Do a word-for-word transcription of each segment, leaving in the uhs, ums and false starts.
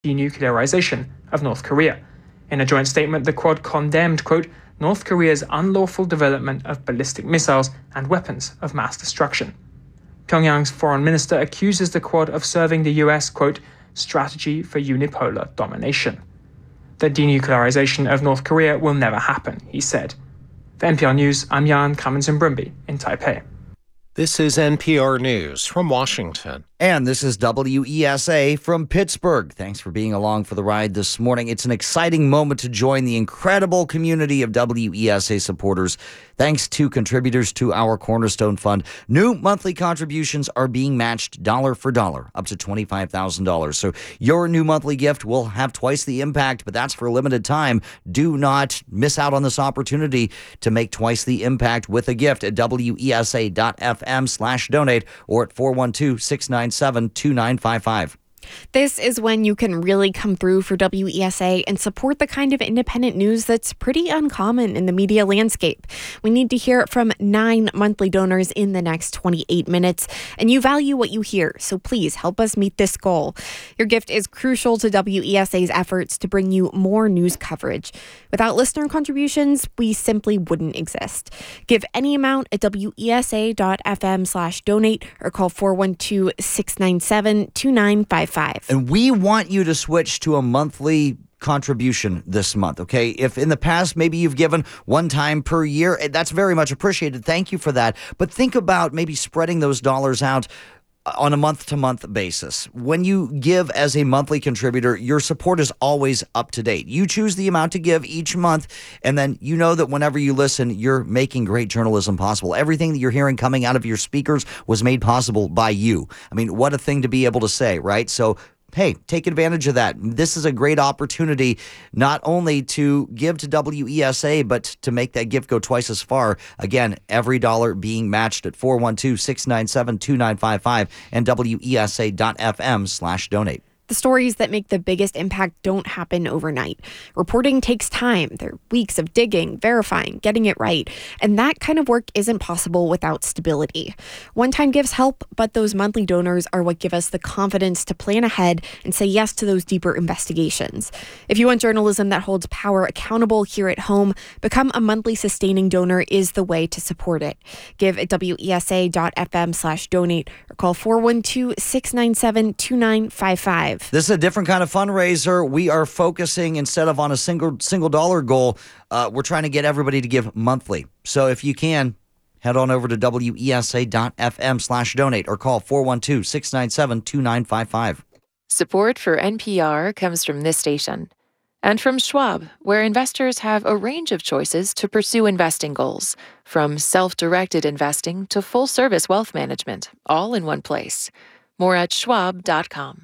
denuclearization of North Korea. In a joint statement, the Quad condemned, quote, North Korea's unlawful development of ballistic missiles and weapons of mass destruction. Pyongyang's foreign minister accuses the Quad of serving the U S, quote, strategy for unipolar domination. The denuclearization of North Korea will never happen, he said. For N P R News, I'm Jan Kamens-Brumby in Taipei. This is N P R News from Washington. And this is W E S A from Pittsburgh. Thanks for being along for the ride this morning. It's an exciting moment to join the incredible community of W E S A supporters. Thanks to contributors to our Cornerstone Fund, new monthly contributions are being matched dollar for dollar, up to twenty-five thousand dollars. So your new monthly gift will have twice the impact, but that's for a limited time. Do not miss out on this opportunity to make twice the impact with a gift at W E S A dot F M slash donate or at four one two, six nine seven, two nine five five. This is when you can really come through for W E S A and support the kind of independent news that's pretty uncommon in the media landscape. We need to hear from nine monthly donors in the next twenty-eight minutes, and you value what you hear, so please help us meet this goal. Your gift is crucial to W E S A's efforts to bring you more news coverage. Without listener contributions, we simply wouldn't exist. Give any amount at W E S A dot F M slash donate or call four one two, six nine seven, two nine five five. And we want you to switch to a monthly contribution this month, okay? If in the past maybe you've given one time per year, that's very much appreciated. Thank you for that. But think about maybe spreading those dollars out on a month-to-month basis. When you give as a monthly contributor, your support is always up to date. You choose the amount to give each month, and then you know that whenever you listen, you're making great journalism possible. Everything that you're hearing coming out of your speakers was made possible by you. I mean, what a thing to be able to say, right? So hey, take advantage of that. This is a great opportunity not only to give to W E S A, but to make that gift go twice as far. Again, every dollar being matched at four one two, six nine seven, two nine five five and W E S A dot F M slash donate. The stories that make the biggest impact don't happen overnight. Reporting takes time. There are weeks of digging, verifying, getting it right. And that kind of work isn't possible without stability. One-time gifts help, but those monthly donors are what give us the confidence to plan ahead and say yes to those deeper investigations. If you want journalism that holds power accountable here at home, become a monthly sustaining donor is the way to support it. Give at W E S A dot F M slash donate or call four one two, six nine seven, two nine five five. This is a different kind of fundraiser. We are focusing, instead of on a single single dollar goal, uh, we're trying to get everybody to give monthly. So if you can, head on over to W E S A dot F M slash donate or call four one two, six nine seven, two nine five five. Support for N P R comes from this station and from Schwab, where investors have a range of choices to pursue investing goals, from self-directed investing to full-service wealth management, all in one place. More at schwab dot com.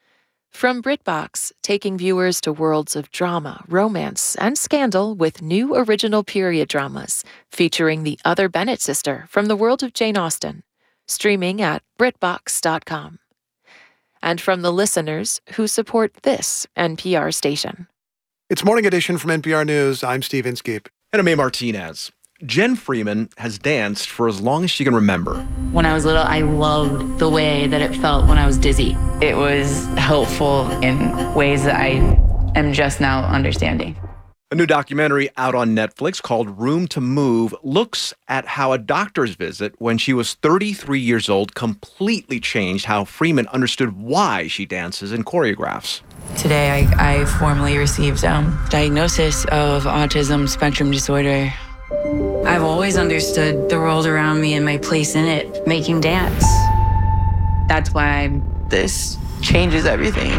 From BritBox, taking viewers to worlds of drama, romance, and scandal with new original period dramas featuring the other Bennett sister from the world of Jane Austen, streaming at brit box dot com. And from the listeners who support this N P R station. It's Morning Edition from N P R News. I'm Steve Inskeep. And I'm A. Martinez. Jen Freeman has danced for as long as she can remember. When I was little, I loved the way that it felt when I was dizzy. It was helpful in ways that I am just now understanding. A new documentary out on Netflix called Room to Move looks at how a doctor's visit when she was thirty-three years old completely changed how Freeman understood why she dances and choreographs. Today, I, I formally received um, diagnosis of autism spectrum disorder. I've always understood the world around me and my place in it, making dance. That's why this changes everything.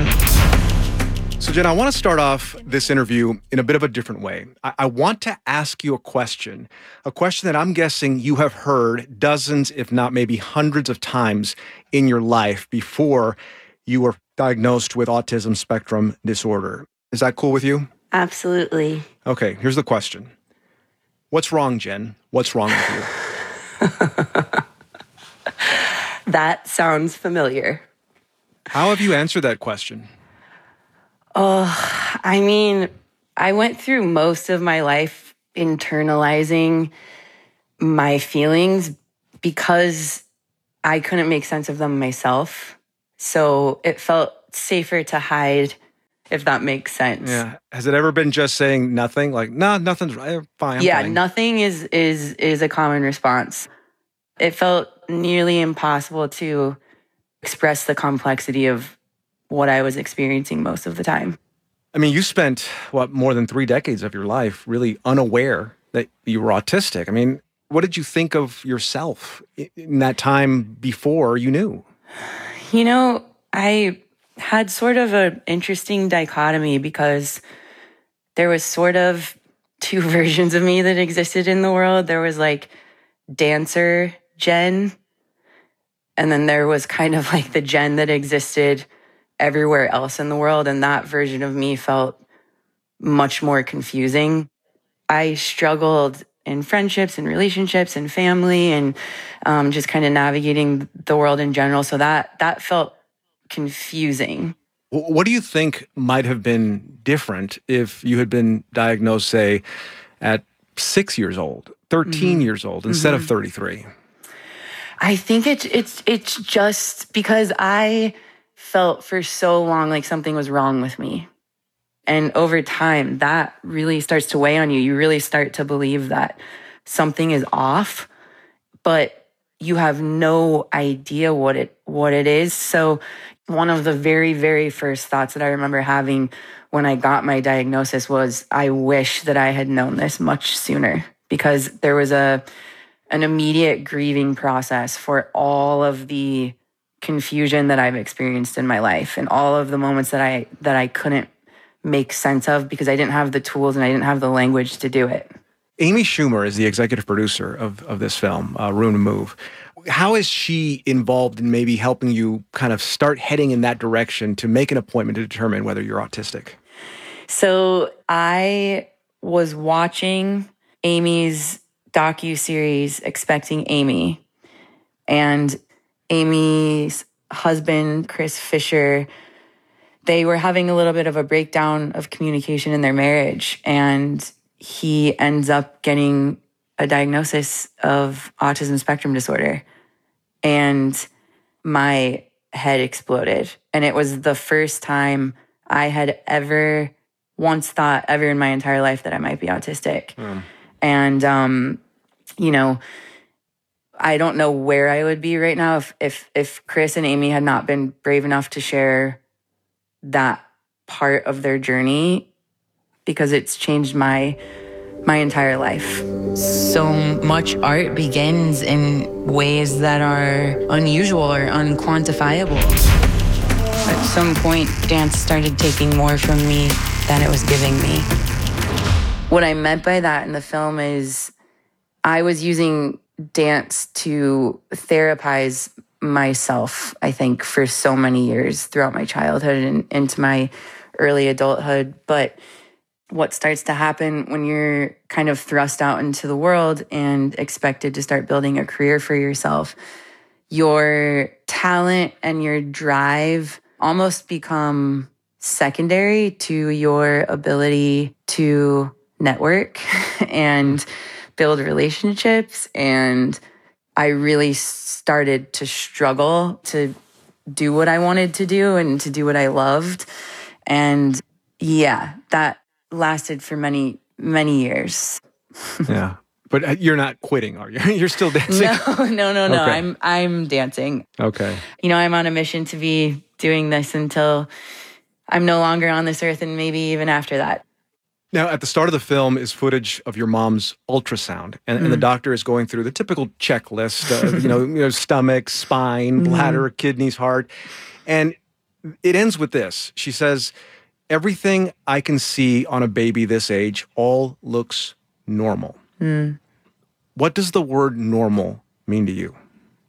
So, Jen, I want to start off this interview in a bit of a different way. I, I want to ask you a question, a question that I'm guessing you have heard dozens, if not maybe hundreds of times in your life before you were diagnosed with autism spectrum disorder. Is that cool with you? Absolutely. Okay, here's the question. What's wrong, Jen? What's wrong with you? That sounds familiar. How have you answered that question? Oh, I mean, I went through most of my life internalizing my feelings because I couldn't make sense of them myself. So it felt safer to hide if that makes sense. Yeah. Has it ever been just saying nothing? Like, no, nah, nothing's right. Fine. I'm yeah, fine. nothing is is is a common response. It felt nearly impossible to express the complexity of what I was experiencing most of the time. I mean, you spent, what, more than three decades of your life really unaware that you were autistic. I mean, what did you think of yourself in that time before you knew? You know, I had sort of an interesting dichotomy because there was sort of two versions of me that existed in the world. There was like dancer Jen, and then there was kind of like the Jen that existed everywhere else in the world. And that version of me felt much more confusing. I struggled in friendships and relationships and family and um, just kind of navigating the world in general. So that that felt confusing. What do you think might have been different if you had been diagnosed, say, at six years old, thirteen mm-hmm. years old, instead mm-hmm. of thirty-three? I think it's it's it's just because I felt for so long like something was wrong with me. And over time, that really starts to weigh on you. You really start to believe that something is off, but you have no idea what it what it is. So one of the very, very first thoughts that I remember having when I got my diagnosis was, I wish that I had known this much sooner, because there was a an immediate grieving process for all of the confusion that I've experienced in my life and all of the moments that I that I couldn't make sense of because I didn't have the tools and I didn't have the language to do it. Amy Schumer is the executive producer of, of this film, uh, Room to Move. How is she involved in maybe helping you kind of start heading in that direction to make an appointment to determine whether you're autistic? So I was watching Amy's docuseries, Expecting Amy, and Amy's husband, Chris Fisher, they were having a little bit of a breakdown of communication in their marriage, and he ends up getting a diagnosis of autism spectrum disorder. And my head exploded. And it was the first time I had ever once thought ever in my entire life that I might be autistic. Mm. And, um, you know, I don't know where I would be right now if, if, if Chris and Amy had not been brave enough to share that part of their journey, because it's changed my my entire life. So much art begins in ways that are unusual or unquantifiable. At some point, dance started taking more from me than it was giving me. What I meant by that in the film is I was using dance to therapize myself, I think, for so many years throughout my childhood and into my early adulthood. But what starts to happen when you're kind of thrust out into the world and expected to start building a career for yourself, your talent and your drive almost become secondary to your ability to network and build relationships. And I really started to struggle to do what I wanted to do and to do what I loved. And yeah, that lasted for many, many years. Yeah. But you're not quitting, are you? You're still dancing? No, no, no, no. Okay. I'm I'm dancing. Okay. You know, I'm on a mission to be doing this until I'm no longer on this earth, and maybe even after that. Now, at the start of the film is footage of your mom's ultrasound, and, mm. and the doctor is going through the typical checklist of, you know, you know, stomach, spine, bladder, mm. kidneys, heart. And it ends with this. She says, everything I can see on a baby this age all looks normal. Mm. What does the word normal mean to you?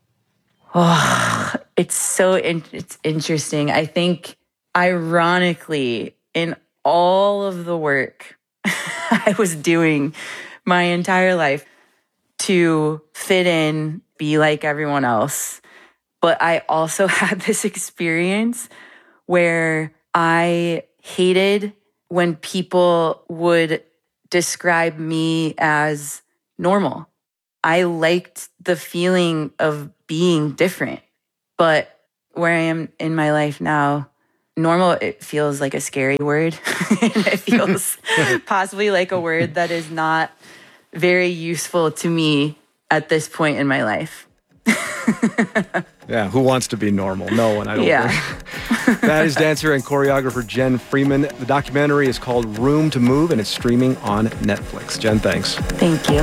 Oh, it's so in- it's interesting. I think, ironically, in all of the work I was doing my entire life to fit in, be like everyone else, but I also had this experience where I hated when people would describe me as normal. I liked the feeling of being different. But where I am in my life now, normal, it feels like a scary word. It feels possibly like a word that is not very useful to me at this point in my life. Yeah, who wants to be normal? No one, I don't Yeah. think. That is dancer and choreographer Jen Freeman. The documentary is called Room to Move, and it's streaming on Netflix. Jen, thanks. Thank you.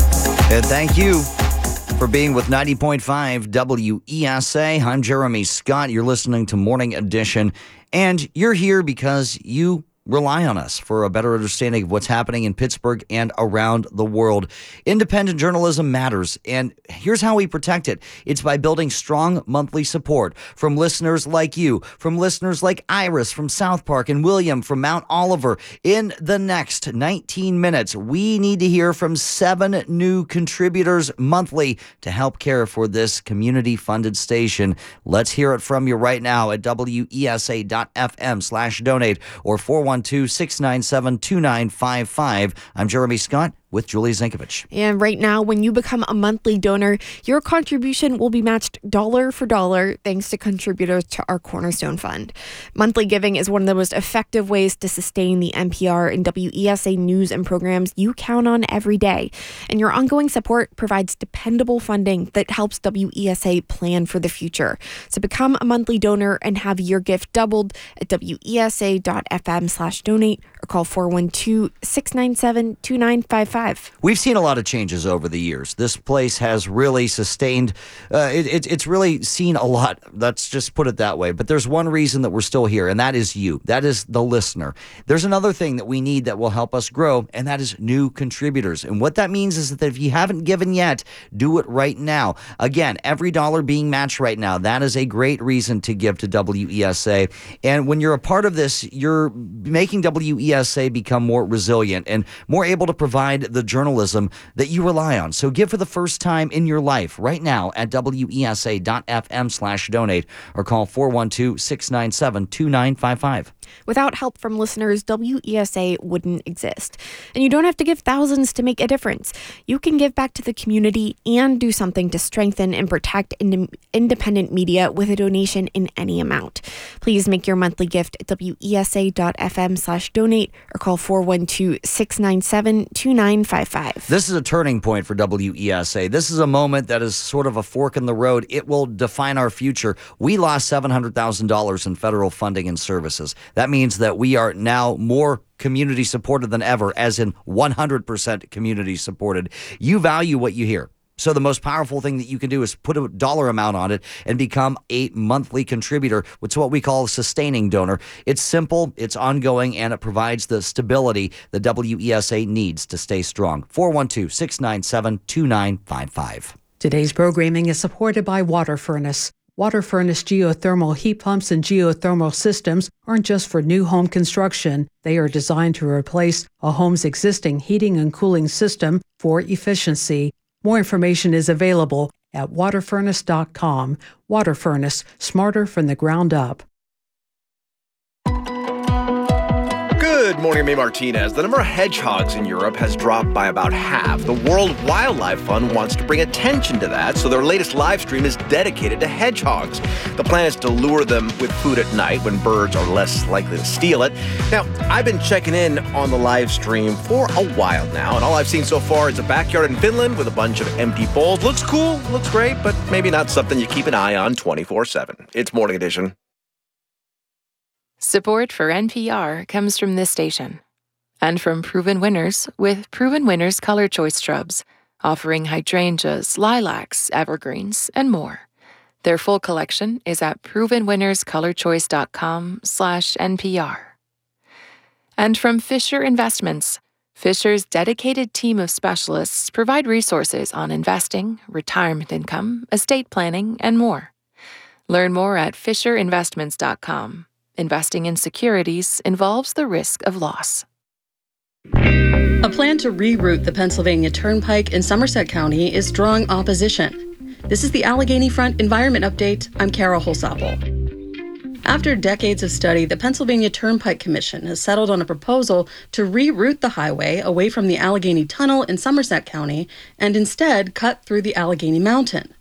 And thank you for being with ninety point five W E S A. I'm Jeremy Scott. You're listening to Morning Edition, and you're here because you rely on us for a better understanding of what's happening in Pittsburgh and around the world. Independent journalism matters, and here's how we protect it. It's by building strong monthly support from listeners like you, from listeners like Iris from South Park and William from Mount Oliver. In the next nineteen minutes, we need to hear from seven new contributors monthly to help care for this community-funded station. Let's hear it from you right now at W E S A dot F M slash donate or four one two, six nine seven, two nine five five. I'm Jeremy Scott with Julie Zinkovich. And right now, when you become a monthly donor, your contribution will be matched dollar for dollar thanks to contributors to our Cornerstone Fund. Monthly giving is one of the most effective ways to sustain the N P R and W E S A news and programs you count on every day. And your ongoing support provides dependable funding that helps W E S A plan for the future. So become a monthly donor and have your gift doubled at W E S A dot F M slash donate or call four one two, six nine seven, two nine five five. We've seen a lot of changes over the years. This place has really sustained, uh, it, it, it's really seen a lot. Let's just put it that way. But there's one reason that we're still here, and that is you. That is the listener. There's another thing that we need that will help us grow, and that is new contributors. And what that means is that if you haven't given yet, do it right now. Again, every dollar being matched right now, that is a great reason to give to W E S A. And when you're a part of this, you're making W E S A become more resilient and more able to provide the journalism that you rely on. So give for the first time in your life right now at W E S A dot F M slash donate or call four one two, six nine seven, two nine five five. Without help from listeners, W E S A wouldn't exist. And you don't have to give thousands to make a difference. You can give back to the community and do something to strengthen and protect ind- independent media with a donation in any amount. Please make your monthly gift at W E S A dot F M slash donate or call four one two, six nine seven, two nine five five. This is a turning point for W E S A. This is a moment that is sort of a fork in the road. It will define our future. We lost seven hundred thousand dollars in federal funding and services. That means that we are now more community supported than ever, as in one hundred percent community supported. You value what you hear. So the most powerful thing that you can do is put a dollar amount on it and become a monthly contributor. It's what we call a sustaining donor. It's simple, it's ongoing, and it provides the stability that W E S A needs to stay strong. four one two, six nine seven, two nine five five. Today's programming is supported by Water Furnace. Water Furnace geothermal heat pumps and geothermal systems aren't just for new home construction. They are designed to replace a home's existing heating and cooling system for efficiency. More information is available at water furnace dot com. Water Furnace, smarter from the ground up. Good morning, I'm May Martinez. The number of hedgehogs in Europe has dropped by about half. The World Wildlife Fund wants to bring attention to that, so their latest live stream is dedicated to hedgehogs. The plan is to lure them with food at night when birds are less likely to steal it. Now, I've been checking in on the live stream for a while now, and all I've seen so far is a backyard in Finland with a bunch of empty bowls. Looks cool, looks great, but maybe not something you keep an eye on twenty-four seven. It's Morning Edition. Support for N P R comes from this station and from Proven Winners with Proven Winners Color Choice Shrubs, offering hydrangeas, lilacs, evergreens, and more. Their full collection is at proven winners color choice dot com slash N P R. And from Fisher Investments, Fisher's dedicated team of specialists provide resources on investing, retirement income, estate planning, and more. Learn more at fisher investments dot com. Investing in securities involves the risk of loss. A plan to reroute the Pennsylvania Turnpike in Somerset County is drawing opposition. This is the Allegheny Front Environment Update. I'm Kara Holsapple. After decades of study, the Pennsylvania Turnpike Commission has settled on a proposal to reroute the highway away from the Allegheny Tunnel in Somerset County and instead cut through the Allegheny Mountain.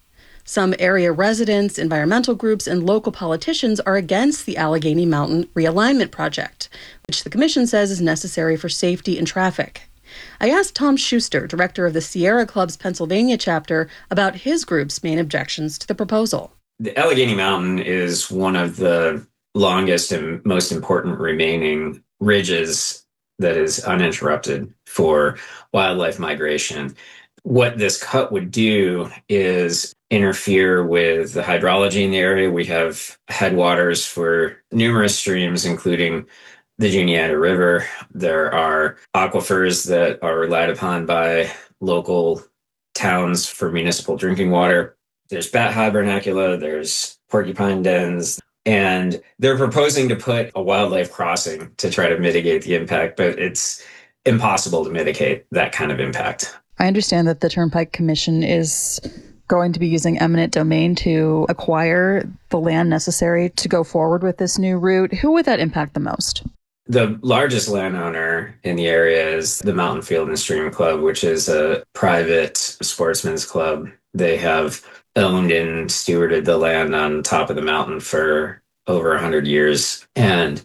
Some area residents, environmental groups, and local politicians are against the Allegheny Mountain Realignment Project, which the commission says is necessary for safety and traffic. I asked Tom Schuster, director of the Sierra Club's Pennsylvania chapter, about his group's main objections to the proposal. The Allegheny Mountain is one of the longest and most important remaining ridges that is uninterrupted for wildlife migration. What this cut would do is interfere with the hydrology in the area. We have headwaters for numerous streams, including the Juniata River. There are aquifers that are relied upon by local towns for municipal drinking water. There's bat hibernacula, there's porcupine dens, and they're proposing to put a wildlife crossing to try to mitigate the impact, but it's impossible to mitigate that kind of impact. I understand that the Turnpike Commission is going to be using eminent domain to acquire the land necessary to go forward with this new route. Who would that impact the most? The largest landowner in the area is the Mountain Field and Stream Club, which is a private sportsman's club. They have owned and stewarded the land on top of the mountain for over one hundred years. And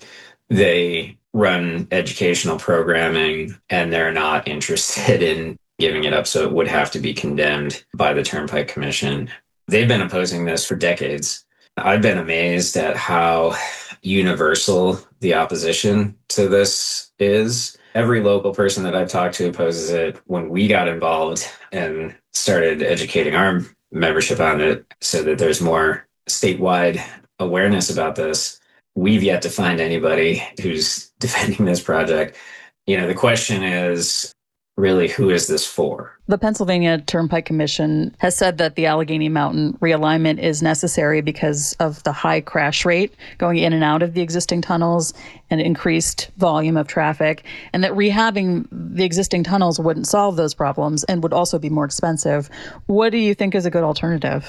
they run educational programming, and they're not interested in giving it up, so it would have to be condemned by the Turnpike Commission. They've been opposing this for decades. I've been amazed at how universal the opposition to this is. Every local person that I've talked to opposes it. When we got involved and started educating our membership on it so that there's more statewide awareness about this, we've yet to find anybody who's defending this project. You know, the question is, really, who is this for? The Pennsylvania Turnpike Commission has said that the Allegheny Mountain realignment is necessary because of the high crash rate going in and out of the existing tunnels and increased volume of traffic, and that rehabbing the existing tunnels wouldn't solve those problems and would also be more expensive. What do you think is a good alternative?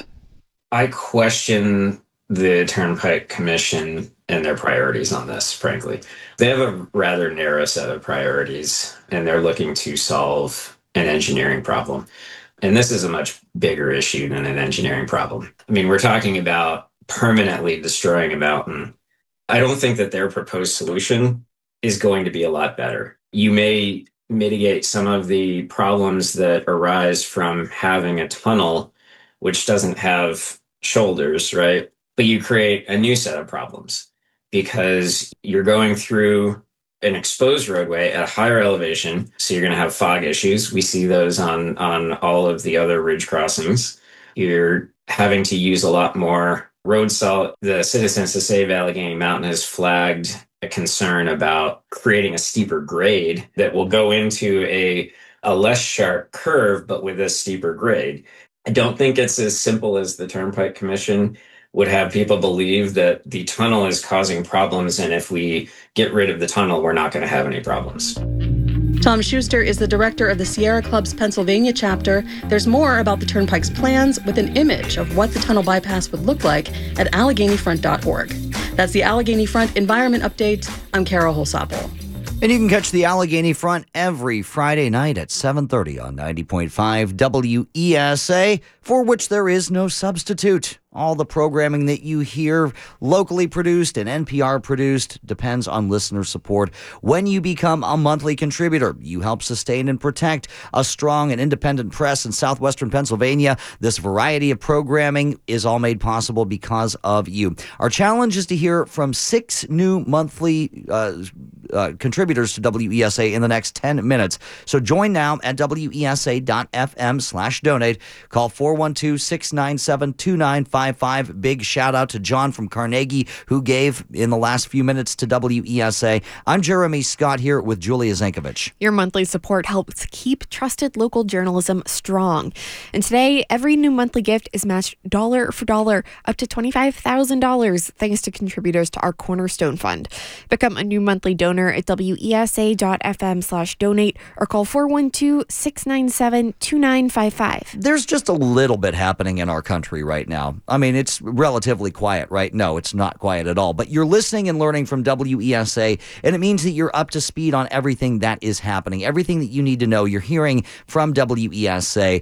I question the Turnpike Commission and their priorities on this, frankly. They have a rather narrow set of priorities, and they're looking to solve an engineering problem. And this is a much bigger issue than an engineering problem. I mean, we're talking about permanently destroying a mountain. I don't think that their proposed solution is going to be a lot better. You may mitigate some of the problems that arise from having a tunnel which doesn't have shoulders, right? But you create a new set of problems because you're going through an exposed roadway at a higher elevation. So you're going to have fog issues. We see those on, on all of the other ridge crossings. You're having to use a lot more road salt. The Citizens to Save Allegheny Mountain has flagged a concern about creating a steeper grade that will go into a, a less sharp curve, but with a steeper grade. I don't think it's as simple as the Turnpike Commission would have people believe that the tunnel is causing problems, and if we get rid of the tunnel, we're not going to have any problems. Tom Schuster is the director of the Sierra Club's Pennsylvania chapter. There's more about the Turnpike's plans with an image of what the tunnel bypass would look like at Allegheny Front dot org. That's the Allegheny Front Environment Update. I'm Carol Holsapple. And you can catch the Allegheny Front every Friday night at seven thirty on ninety point five W E S A, for which there is no substitute. All the programming that you hear locally produced and N P R produced depends on listener support. When you become a monthly contributor, you help sustain and protect a strong and independent press in southwestern Pennsylvania. This variety of programming is all made possible because of you. Our challenge is to hear from six new monthly uh, uh, contributors to W E S A in the next ten minutes. So join now at W E S A dot F M slash donate. Call four one two, six nine seven, two nine five five. Big shout out to John from Carnegie, who gave in the last few minutes to W E S A. I'm Jeremy Scott here with Julia Zankovich. Your monthly support helps keep trusted local journalism strong. And today, every new monthly gift is matched dollar for dollar, up to twenty-five thousand dollars, thanks to contributors to our Cornerstone Fund. Become a new monthly donor at W E S A dot F M slash donate or call four one two, six nine seven, two nine five five. There's just a little bit happening in our country right now. I mean, it's relatively quiet, right? No, it's not quiet at all. But you're listening and learning from W E S A, and it means that you're up to speed on everything that is happening. Everything that you need to know, you're hearing from W E S A.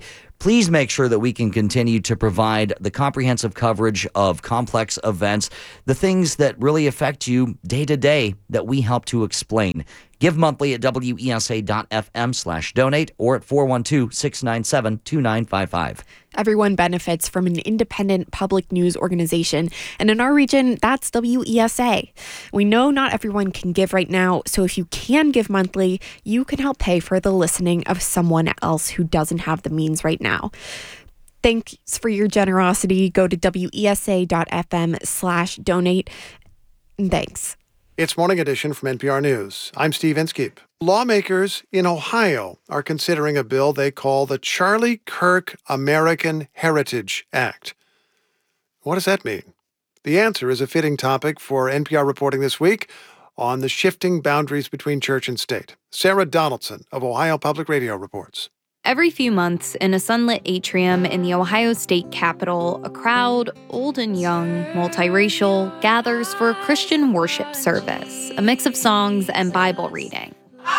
please make sure that we can continue to provide the comprehensive coverage of complex events, the things that really affect you day to day that we help to explain. Give monthly at W E S A dot F M slash donate or at four one two, six nine seven, two nine five five. Everyone benefits from an independent public news organization, and in our region, that's W E S A. We know not everyone can give right now, so if you can give monthly, you can help pay for the listening of someone else who doesn't have the means right now. Thanks for your generosity. Go to W E S A dot F M slash donate. Thanks. It's Morning Edition from N P R News. I'm Steve Inskeep. Lawmakers in Ohio are considering a bill they call the Charlie Kirk American Heritage Act. What does that mean? The answer is a fitting topic for N P R reporting this week on the shifting boundaries between church and state. Sarah Donaldson of Ohio Public Radio reports. Every few months, in a sunlit atrium in the Ohio State Capitol, a crowd, old and young, multiracial, gathers for a Christian worship service, a mix of songs and Bible reading.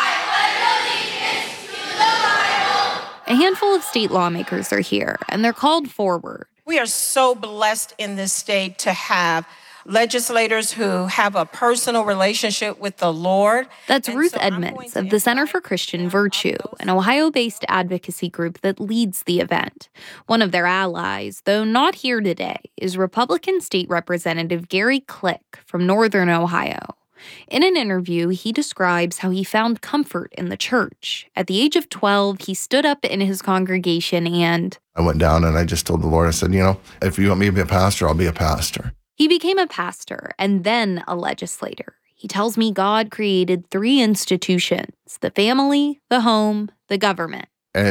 I pledge allegiance to the Bible. A handful of state lawmakers are here, and they're called forward. We are so blessed in this state to have legislators who have a personal relationship with the Lord. That's and Ruth so Edmonds of the Center for Christian Virtue, an Ohio-based advocacy group that leads the event. One of their allies, though not here today, is Republican State Representative Gary Click from Northern Ohio. In an interview, he describes how he found comfort in the church. At the age of twelve, he stood up in his congregation and... I went down and I just told the Lord, I said, you know, if you want me to be a pastor, I'll be a pastor. He became a pastor and then a legislator. He tells me God created three institutions: the family, the home, the government.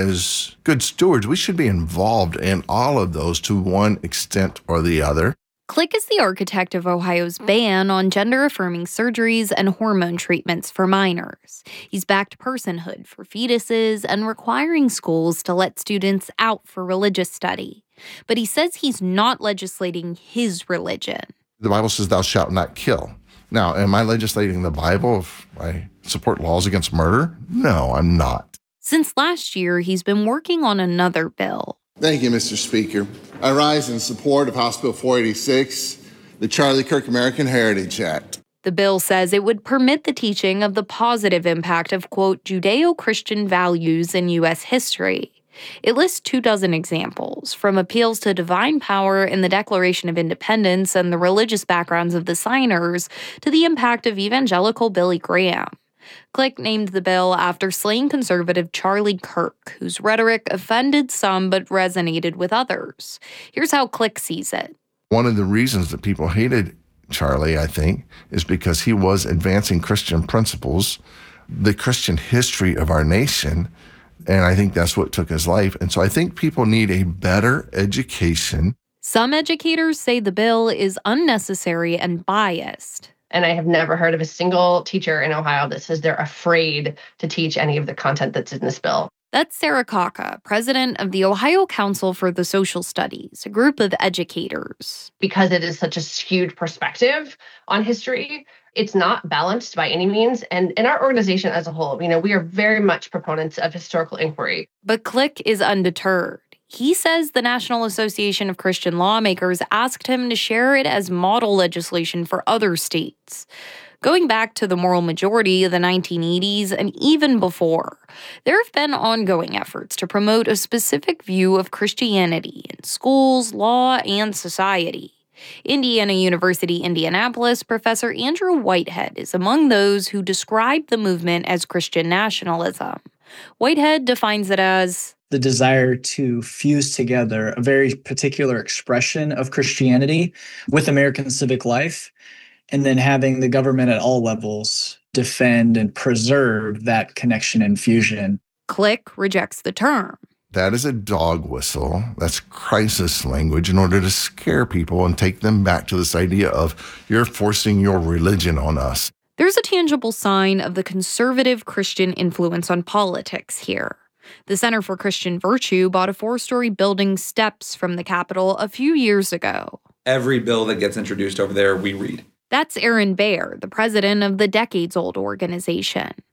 As good stewards, we should be involved in all of those to one extent or the other. Click is the architect of Ohio's ban on gender-affirming surgeries and hormone treatments for minors. He's backed personhood for fetuses and requiring schools to let students out for religious study. But he says he's not legislating his religion. The Bible says, thou shalt not kill. Now, am I legislating the Bible if I support laws against murder? No, I'm not. Since last year, he's been working on another bill. Thank you, Mister Speaker. I rise in support of House Bill four eighty-six, the Charlie Kirk American Heritage Act. The bill says it would permit the teaching of the positive impact of, quote, Judeo-Christian values in U S history. It lists two dozen examples, from appeals to divine power in the Declaration of Independence and the religious backgrounds of the signers, to the impact of evangelical Billy Graham. Click named the bill after slain conservative Charlie Kirk, whose rhetoric offended some but resonated with others. Here's how Click sees it. One of the reasons that people hated Charlie, I think, is because he was advancing Christian principles, the Christian history of our nation, and I think that's what took his life. And so I think people need a better education. Some educators say the bill is unnecessary and biased. And I have never heard of a single teacher in Ohio that says they're afraid to teach any of the content that's in this bill. That's Sarah Kaka, president of the Ohio Council for the Social Studies, a group of educators. Because it is such a skewed perspective on history, it's not balanced by any means. And in our organization as a whole, you know, we are very much proponents of historical inquiry. But Click is undeterred. He says the National Association of Christian Lawmakers asked him to share it as model legislation for other states. Going back to the moral majority of the nineteen eighties and even before, there have been ongoing efforts to promote a specific view of Christianity in schools, law, and society. Indiana University, Indianapolis professor Andrew Whitehead is among those who describe the movement as Christian nationalism. Whitehead defines it as the desire to fuse together a very particular expression of Christianity with American civic life, and then having the government at all levels defend and preserve that connection and fusion. Click rejects the term. That is a dog whistle. That's crisis language in order to scare people and take them back to this idea of you're forcing your religion on us. There's a tangible sign of the conservative Christian influence on politics here. The Center for Christian Virtue bought a four-story building steps from the Capitol a few years ago. Every bill that gets introduced over there, we read. That's Aaron Baer, the president of the decades-old organization.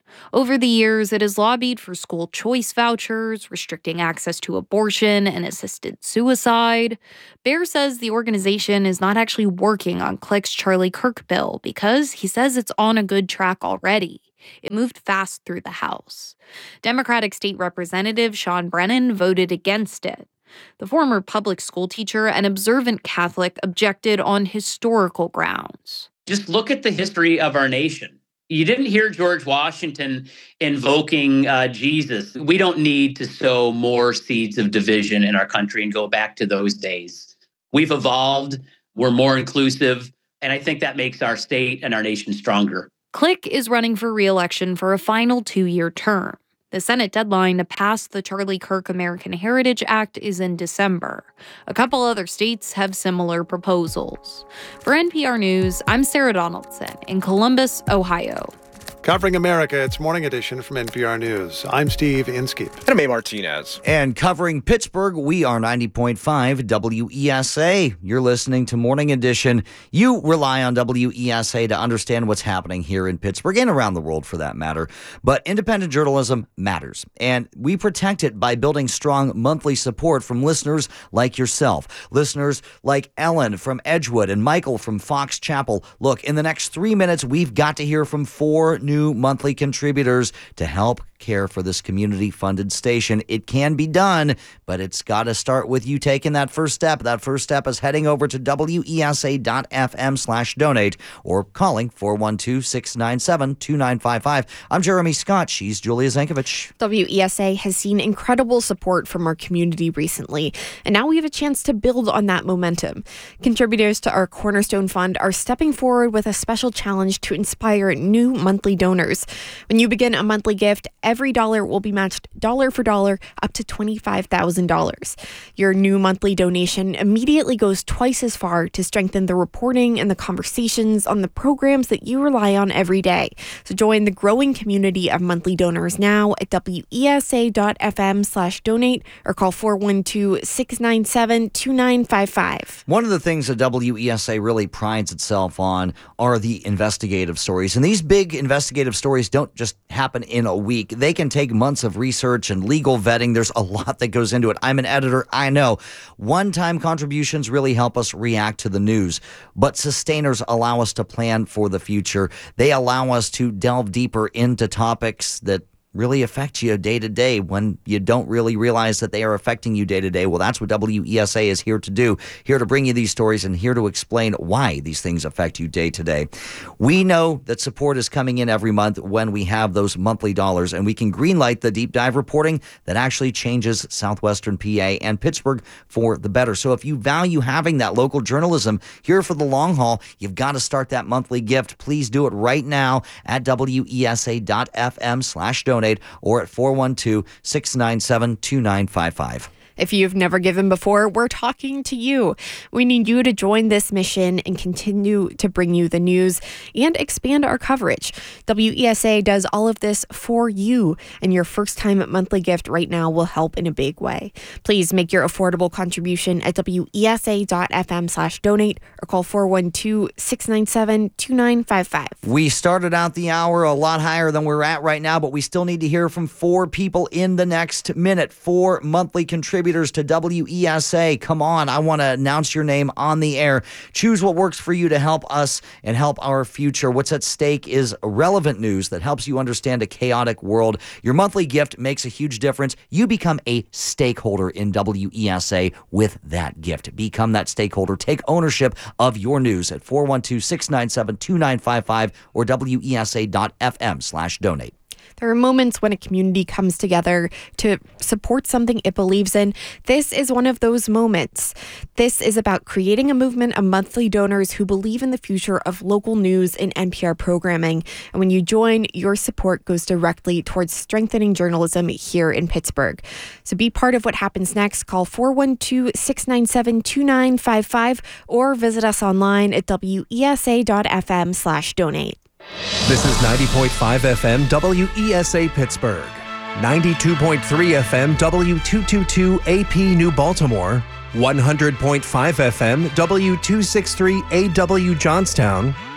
Over the years, it has lobbied for school choice vouchers, restricting access to abortion and assisted suicide. Baer says the organization is not actually working on Click's Charlie Kirk bill because he says it's on a good track already. It moved fast through the House. Democratic State Representative Sean Brennan voted against it. The former public school teacher and observant Catholic objected on historical grounds. Just look at the history of our nation. You didn't hear George Washington invoking uh, Jesus. We don't need to sow more seeds of division in our country and go back to those days. We've evolved, we're more inclusive, and I think that makes our state and our nation stronger. Click is running for re-election for a final two-year term. The Senate deadline to pass the Charlie Kirk American Heritage Act is in December. A couple other states have similar proposals. For N P R News, I'm Sarah Donaldson in Columbus, Ohio. Covering America, it's Morning Edition from N P R News. I'm Steve Inskeep. And I'm A. Martinez. And covering Pittsburgh, we are ninety point five W E S A. You're listening to Morning Edition. You rely on W E S A to understand what's happening here in Pittsburgh and around the world for that matter. But independent journalism matters, and we protect it by building strong monthly support from listeners like yourself. Listeners like Ellen from Edgewood and Michael from Fox Chapel. Look, in the next three minutes, we've got to hear from four new monthly contributors to help care for this community-funded station. It can be done, but it's got to start with you taking that first step. That first step is heading over to W E S A dot F M slash donate or calling four one two, six nine seven, two nine five five. I'm Jeremy Scott. She's Julia Zankovich. W E S A has seen incredible support from our community recently, and now we have a chance to build on that momentum. Contributors to our Cornerstone Fund are stepping forward with a special challenge to inspire new monthly donors. When you begin a monthly gift, every dollar will be matched dollar for dollar up to twenty-five thousand dollars. Your new monthly donation immediately goes twice as far to strengthen the reporting and the conversations on the programs that you rely on every day. So join the growing community of monthly donors now at W E S A dot F M slash donate or call four one two, six nine seven, two nine five five. One of the things that W E S A really prides itself on are the investigative stories. And these big investigative stories don't just happen in a week. They can take months of research and legal vetting. There's a lot that goes into it. I'm an editor. I know. One-time contributions really help us react to the news, but sustainers allow us to plan for the future. They allow us to delve deeper into topics that really affect you day to day when you don't really realize that they are affecting you day to day. Well, that's what W E S A is here to do, here to bring you these stories and here to explain why these things affect you day to day. We know that support is coming in every month when we have those monthly dollars, and we can greenlight the deep dive reporting that actually changes Southwestern P A and Pittsburgh for the better. So if you value having that local journalism here for the long haul, you've got to start that monthly gift. Please do it right now at W E S A dot F M slash donate. Or at four one two, six nine seven, two nine five five. If you've never given before, we're talking to you. We need you to join this mission and continue to bring you the news and expand our coverage. W E S A does all of this for you, and your first-time monthly gift right now will help in a big way. Please make your affordable contribution at W E S A dot F M slash donate or call four one two, six nine seven, two nine five five. We started out the hour a lot higher than we're at right now, but we still need to hear from four people in the next minute. Four monthly contributors to W E S A. Come on, I want to announce your name on the air. Choose what works for you to help us and help our future. What's at stake is relevant news that helps you understand a chaotic world. Your monthly gift makes a huge difference. You become a stakeholder in W E S A with that gift. Become that stakeholder. Take ownership of your news at four one two, six nine seven, two nine five five or W E S A dot F M slash donate. There are moments when a community comes together to support something it believes in. This is one of those moments. This is about creating a movement of monthly donors who believe in the future of local news and N P R programming. And when you join, your support goes directly towards strengthening journalism here in Pittsburgh. So be part of what happens next. Call four one two, six nine seven, two nine five five or visit us online at W E S A dot F M slash donate. This is ninety point five F M W E S A Pittsburgh, ninety-two point three F M W two twenty-two A P New Baltimore, one hundred point five F M W two sixty-three A W Johnstown,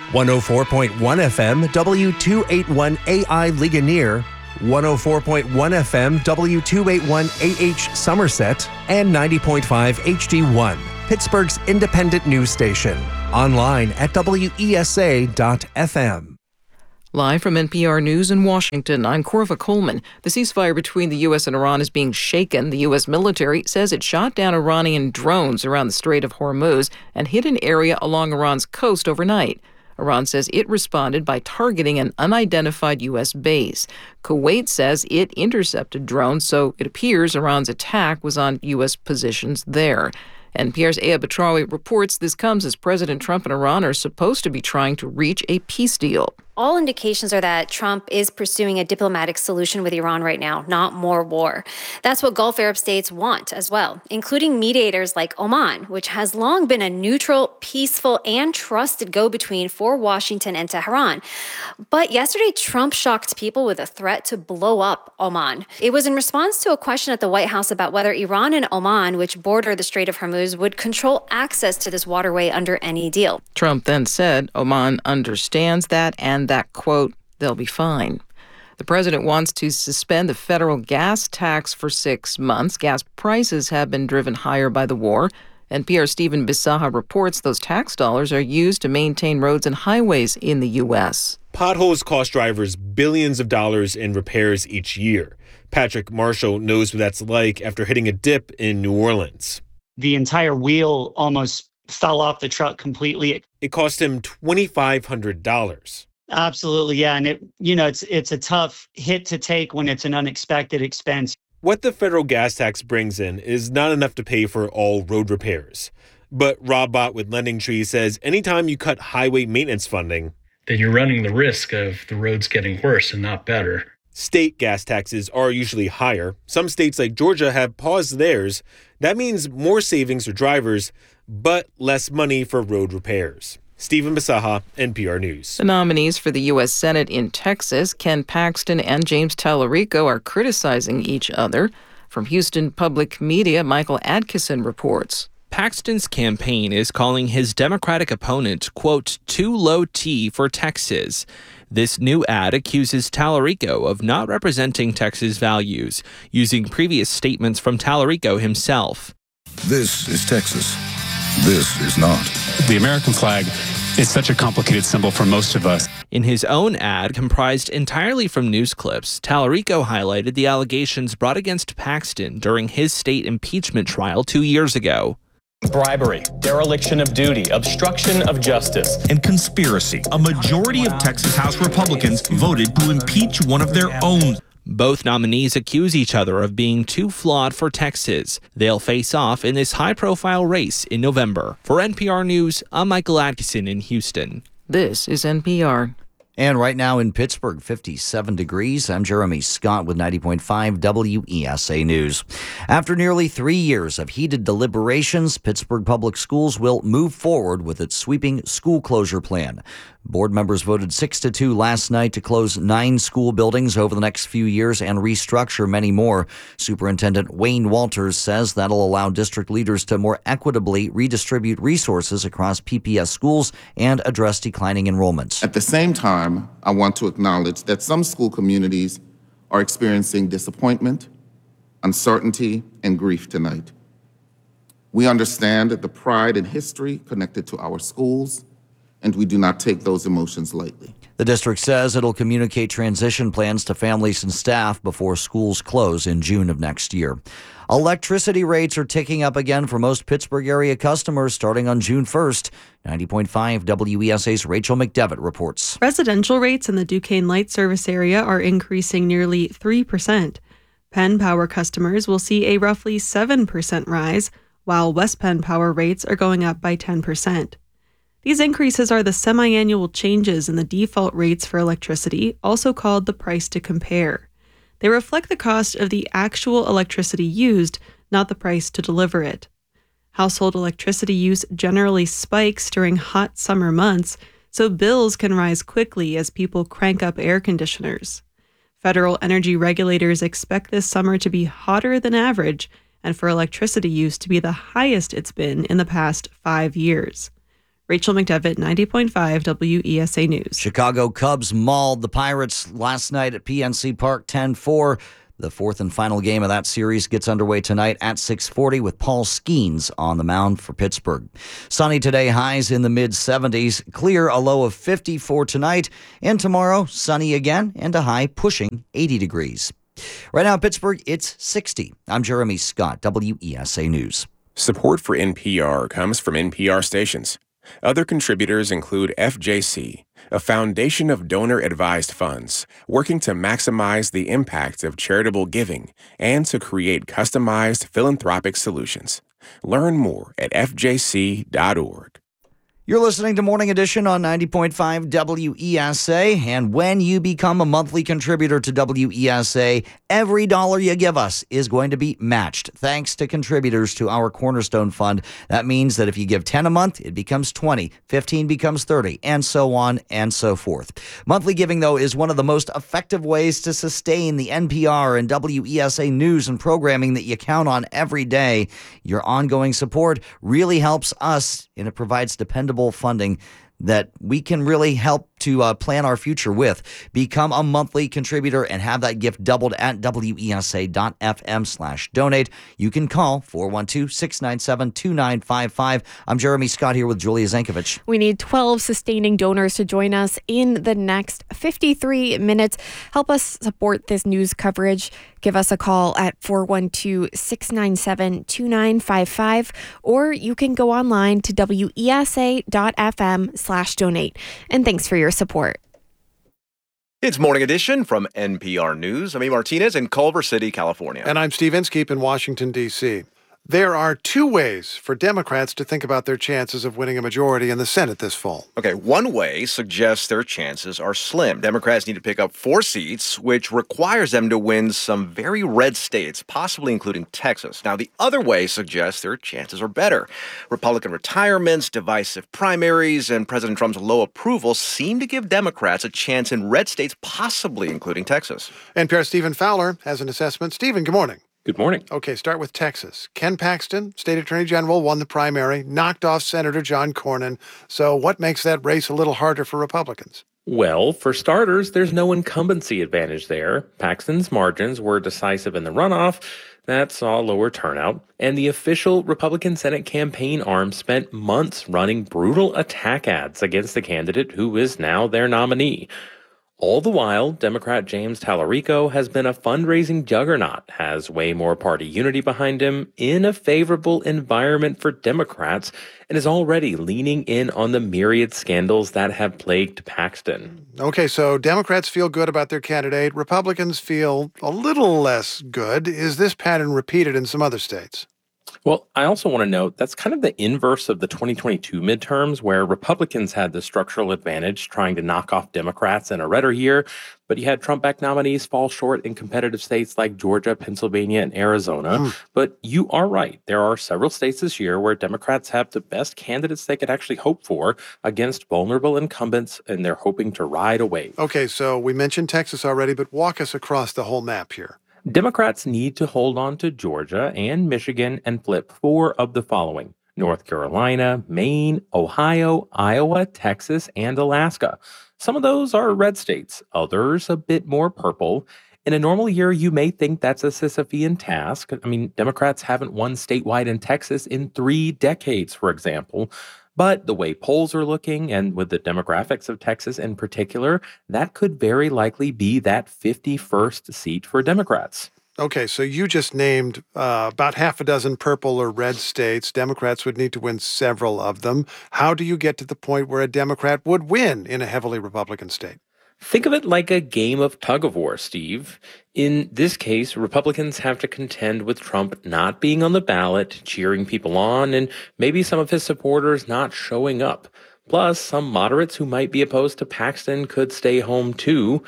one oh four point one F M W two eighty-one A I Ligonier, one oh four point one F M W two eighty-one A H Somerset, and ninety point five H D one, Pittsburgh's independent news station. Online at W E S A dot F M. Live from N P R News in Washington, I'm Corva Coleman. The ceasefire between the U S and Iran is being shaken. The U S military says it shot down Iranian drones around the Strait of Hormuz and hit an area along Iran's coast overnight. Iran says it responded by targeting an unidentified U S base. Kuwait says it intercepted drones, so it appears Iran's attack was on U S positions there. N P R's Aya Batrawi reports this comes as President Trump and Iran are supposed to be trying to reach a peace deal. All indications are that Trump is pursuing a diplomatic solution with Iran right now, not more war. That's what Gulf Arab states want as well, including mediators like Oman, which has long been a neutral, peaceful, and trusted go-between for Washington and Tehran. But yesterday, Trump shocked people with a threat to blow up Oman. It was in response to a question at the White House about whether Iran and Oman, which border the Strait of Hormuz, would control access to this waterway under any deal. Trump then said Oman understands that and that, quote, they'll be fine. The president wants to suspend the federal gas tax for six months. Gas prices have been driven higher by the war. N P R's Stephen Bisaha reports those tax dollars are used to maintain roads and highways in the U S. Potholes cost drivers billions of dollars in repairs each year. Patrick Marshall knows what that's like after hitting a dip in New Orleans. The entire wheel almost fell off the truck completely. It cost him two thousand five hundred dollars. Absolutely, yeah. And, it, you know, it's it's a tough hit to take when it's an unexpected expense. What the federal gas tax brings in is not enough to pay for all road repairs. But Rob Bott with Lending Tree says anytime you cut highway maintenance funding, then you're running the risk of the roads getting worse and not better. State gas taxes are usually higher. Some states like Georgia have paused theirs. That means more savings for drivers, but less money for road repairs. Stephen Bisaha, N P R News. The nominees for the U S Senate in Texas, Ken Paxton and James Tallarico, are criticizing each other. From Houston Public Media, Michael Adkison reports. Paxton's campaign is calling his Democratic opponent, quote, too low T for Texas. This new ad accuses Tallarico of not representing Texas values, using previous statements from Tallarico himself. This is Texas. This is not. The American flag is such a complicated symbol for most of us. In his own ad, comprised entirely from news clips, Tallarico highlighted the allegations brought against Paxton during his state impeachment trial two years ago. Bribery, dereliction of duty, obstruction of justice, and conspiracy. A majority of Texas House Republicans voted to impeach one of their own. Both nominees accuse each other of being too flawed for Texas. They'll face off in this high-profile race in November. For N P R News, I'm Michael Adkison in Houston. This is N P R. And right now in Pittsburgh, fifty-seven degrees. I'm Jeremy Scott with ninety point five W E S A News. After nearly three years of heated deliberations, Pittsburgh Public Schools will move forward with its sweeping school closure plan. Board members voted six to two last night to close nine school buildings over the next few years and restructure many more. Superintendent Wayne Walters says that'll allow district leaders to more equitably redistribute resources across P P S schools and address declining enrollments. At the same time, I want to acknowledge that some school communities are experiencing disappointment, uncertainty, and grief tonight. We understand the pride and history connected to our schools, and we do not take those emotions lightly. The district says it'll communicate transition plans to families and staff before schools close in June of next year. Electricity rates are ticking up again for most Pittsburgh area customers starting on June first. ninety point five W E S A's Rachel McDevitt reports. Residential rates in the Duquesne Light Service area are increasing nearly three percent. Penn Power customers will see a roughly seven percent rise, while West Penn Power rates are going up by ten percent. These increases are the semi-annual changes in the default rates for electricity, also called the price to compare. They reflect the cost of the actual electricity used, not the price to deliver it. Household electricity use generally spikes during hot summer months, so bills can rise quickly as people crank up air conditioners. Federal energy regulators expect this summer to be hotter than average and for electricity use to be the highest it's been in the past five years. Rachel McDevitt, ninety point five W E S A News. Chicago Cubs mauled the Pirates last night at P N C Park ten four. The fourth and final game of that series gets underway tonight at six forty with Paul Skeens on the mound for Pittsburgh. Sunny today, highs in the mid seventies. Clear, a low of fifty-four tonight. And tomorrow, sunny again and a high pushing eighty degrees. Right now in Pittsburgh, it's sixty. I'm Jeremy Scott, W E S A News. Support for N P R comes from N P R stations. Other contributors include F J C, a foundation of donor-advised funds working to maximize the impact of charitable giving and to create customized philanthropic solutions. Learn more at f j c dot org. You're listening to Morning Edition on ninety point five W E S A, and when you become a monthly contributor to W E S A, every dollar you give us is going to be matched, thanks to contributors to our Cornerstone Fund. That means that if you give ten a month, it becomes twenty, fifteen becomes thirty, and so on and so forth. Monthly giving, though, is one of the most effective ways to sustain the N P R and W E S A news and programming that you count on every day. Your ongoing support really helps us, and it provides dependable funding that we can really help to uh, plan our future with. Become a monthly contributor and have that gift doubled at W E S A dot F M slash donate. You can call four one two, six nine seven, two nine five five. I'm Jeremy Scott here with Julia Zankovich. We need twelve sustaining donors to join us in the next fifty-three minutes. Help us support this news coverage. Give us a call at four one two, six nine seven, two nine five five, or you can go online to W E S A dot F M slash donate. And thanks for your support. It's Morning Edition from N P R News. I'm E. Martinez in Culver City, California. And I'm Steve Inskeep in Washington, D C There are two ways for Democrats to think about their chances of winning a majority in the Senate this fall. Okay, one way suggests their chances are slim. Democrats need to pick up four seats, which requires them to win some very red states, possibly including Texas. Now, the other way suggests their chances are better. Republican retirements, divisive primaries, and President Trump's low approval seem to give Democrats a chance in red states, possibly including Texas. N P R's Stephen Fowler has an assessment. Stephen, good morning. Good morning. Okay, start with Texas. Ken Paxton, state attorney general, won the primary, knocked off Senator John Cornyn. So what makes that race a little harder for Republicans? Well, for starters, there's no incumbency advantage there. Paxton's margins were decisive in the runoff. That saw lower turnout. And the official Republican Senate campaign arm spent months running brutal attack ads against the candidate who is now their nominee. All the while, Democrat James Tallarico has been a fundraising juggernaut, has way more party unity behind him, in a favorable environment for Democrats, and is already leaning in on the myriad scandals that have plagued Paxton. Okay, so Democrats feel good about their candidate. Republicans feel a little less good. Is this pattern repeated in some other states? Well, I also want to note that's kind of the inverse of the twenty twenty-two midterms, where Republicans had the structural advantage trying to knock off Democrats in a redder year, but you had Trump-backed nominees fall short in competitive states like Georgia, Pennsylvania, and Arizona. Mm. But you are right. There are several states this year where Democrats have the best candidates they could actually hope for against vulnerable incumbents, and they're hoping to ride a wave. Okay, so we mentioned Texas already, but walk us across the whole map here. Democrats need to hold on to Georgia and Michigan and flip four of the following: North Carolina, Maine, Ohio, Iowa, Texas, and Alaska. Some of those are red states, others a bit more purple. In a normal year, you may think that's a Sisyphean task. I mean, Democrats haven't won statewide in Texas in three decades, for example. But the way polls are looking, and with the demographics of Texas in particular, that could very likely be that fifty-first seat for Democrats. Okay, so you just named uh, about half a dozen purple or red states. Democrats would need to win several of them. How do you get to the point where a Democrat would win in a heavily Republican state? Think of it like a game of tug-of-war, Steve. In this case, Republicans have to contend with Trump not being on the ballot, cheering people on, and maybe some of his supporters not showing up. Plus, some moderates who might be opposed to Paxton could stay home too.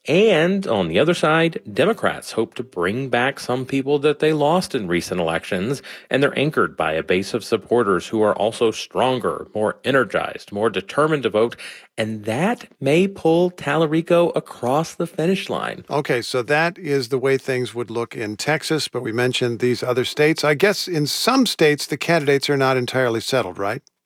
And on the other side, Democrats hope to bring back some people that they lost in recent elections, and they're anchored by a base of supporters who are also stronger, more energized, more determined to vote, and that may pull Tallarico across the finish line. Okay, so that is the way things would look in Texas, but we mentioned these other states. I guess in some states, the candidates are not entirely settled, right?